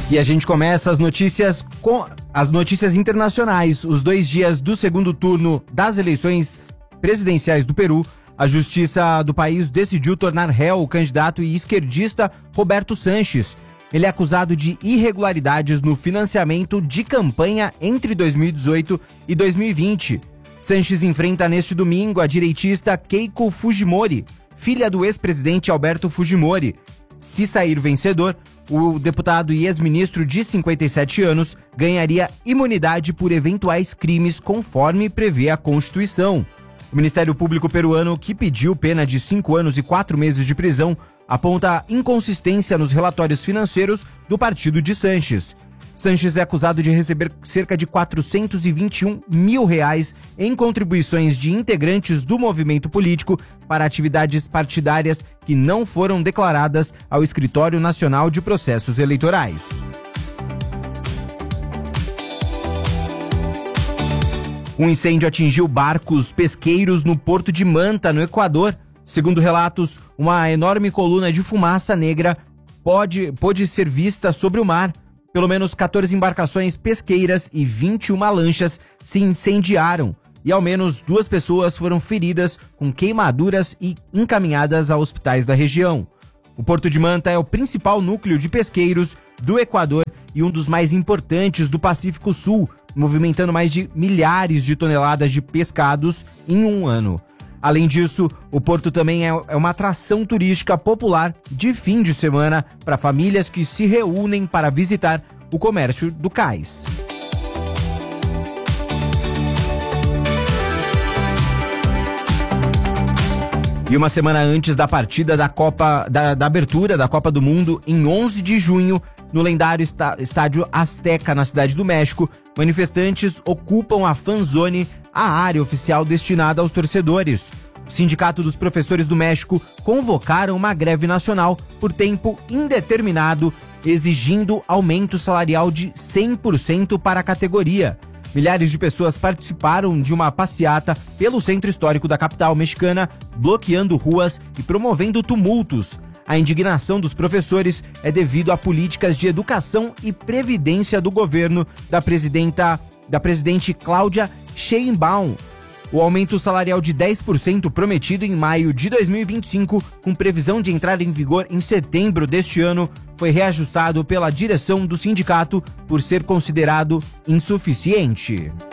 E a gente começa as notícias com as notícias internacionais. Os 2 dias do segundo turno das eleições presidenciais do Peru, a justiça do país decidiu tornar réu o candidato e esquerdista Roberto Sanches. Ele é acusado de irregularidades no financiamento de campanha entre 2018 e 2020. Sanches enfrenta neste domingo a direitista Keiko Fujimori, filha do ex-presidente Alberto Fujimori. Se sair vencedor, o deputado e ex-ministro de 57 anos ganharia imunidade por eventuais crimes conforme prevê a Constituição. O Ministério Público peruano, que pediu pena de 5 anos e 4 meses de prisão, aponta inconsistência nos relatórios financeiros do partido de Sanches. Sanches é acusado de receber cerca de R$421 mil em contribuições de integrantes do movimento político para atividades partidárias que não foram declaradas ao Escritório Nacional de Processos Eleitorais. Um incêndio atingiu barcos pesqueiros no porto de Manta, no Equador. Segundo relatos, uma enorme coluna de fumaça negra pôde ser vista sobre o mar. Pelo menos 14 embarcações pesqueiras e 21 lanchas se incendiaram e ao menos 2 pessoas foram feridas com queimaduras e encaminhadas a hospitais da região. O Porto de Manta é o principal núcleo de pesqueiros do Equador e um dos mais importantes do Pacífico Sul, movimentando mais de milhares de toneladas de pescados em um ano. Além disso, o porto também é uma atração turística popular de fim de semana para famílias que se reúnem para visitar o comércio do cais. E uma semana antes da partida da abertura da Copa do Mundo, em 11 de junho, no lendário estádio Azteca, na Cidade do México, manifestantes ocupam a fanzone, a área oficial destinada aos torcedores. O Sindicato dos Professores do México convocaram uma greve nacional por tempo indeterminado, exigindo aumento salarial de 100% para a categoria. Milhares de pessoas participaram de uma passeata pelo centro histórico da capital mexicana, bloqueando ruas e promovendo tumultos. A indignação dos professores é devido a políticas de educação e previdência do governo da presidente Cláudia Sheinbaum. O aumento salarial de 10% prometido em maio de 2025, com previsão de entrar em vigor em setembro deste ano, foi reajustado pela direção do sindicato por ser considerado insuficiente.